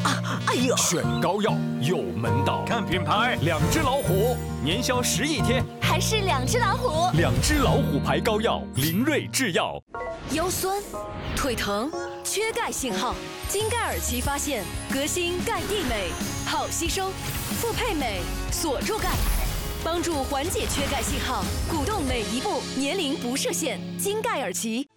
哎呦， 选膏药有门道， 看品牌， 两只老虎，年销10亿天， 还是两只老虎。 两只老虎牌膏药，林瑞制药。 腰酸、腿疼、缺钙信号，金盖尔奇发现革新钙地镁，好吸收，复配镁，锁住钙，帮助缓解缺钙信号，鼓动每一步，年龄不设限。金盖尔奇。